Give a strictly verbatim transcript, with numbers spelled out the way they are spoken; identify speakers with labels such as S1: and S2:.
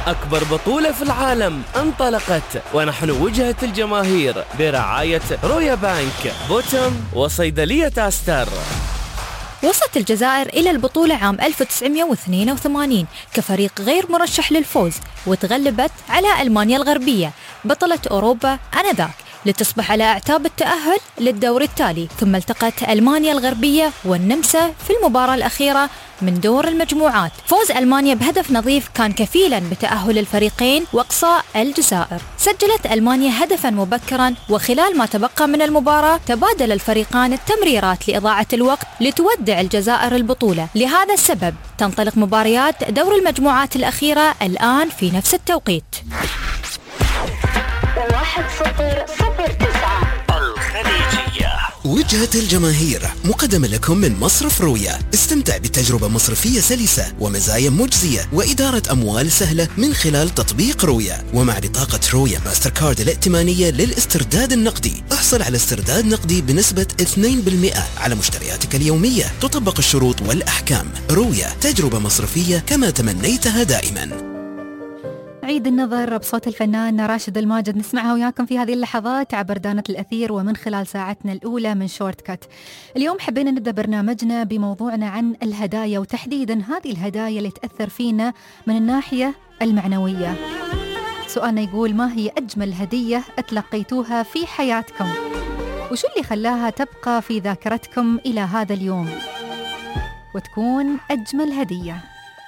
S1: أكبر بطولة في العالم انطلقت، ونحن وجهة الجماهير برعاية رويا بانك، بوتم، وصيدلية أستر.
S2: وصلت الجزائر إلى البطولة عام ألف وتسعمائة واثنين وثمانين كفريق غير مرشح للفوز، وتغلبت على ألمانيا الغربية بطلة أوروبا آنذاك لتصبح على أعتاب التأهل للدور التالي. ثم التقت ألمانيا الغربية والنمسا في المباراة الأخيرة من دور المجموعات. فوز ألمانيا بهدف نظيف كان كفيلا بتأهل الفريقين وإقصاء الجزائر. سجلت ألمانيا هدفا مبكرا، وخلال ما تبقى من المباراة تبادل الفريقان التمريرات لإضاعة الوقت لتودع الجزائر البطولة. لهذا السبب تنطلق مباريات دور المجموعات الأخيرة الآن في نفس التوقيت.
S3: واحد صفر صفر تسعة الخليجية.
S4: وجهة الجماهير مقدمة لكم من مصرف رويا. استمتع بتجربة مصرفية سلسة ومزايا مجزية وإدارة أموال سهلة من خلال تطبيق رويا. ومع بطاقة رويا ماستر كارد الائتمانية للاسترداد النقدي احصل على استرداد نقدي بنسبة اثنين بالمئة على مشترياتك اليومية. تطبق الشروط والأحكام. رويا، تجربة مصرفية كما تمنيتها دائما.
S2: عيد النظر بصوت الفنان راشد الماجد نسمعها وياكم في هذه اللحظات عبر دانة الأثير ومن خلال ساعتنا الأولى من شورت كات. اليوم حبينا نبدأ برنامجنا بموضوعنا عن الهدايا، وتحديدا هذه الهدايا اللي تأثر فينا من الناحية المعنوية. سؤالنا يقول: ما هي أجمل هدية اتلقيتوها في حياتكم؟ وشو اللي خلاها تبقى في ذاكرتكم إلى هذا اليوم وتكون أجمل هدية؟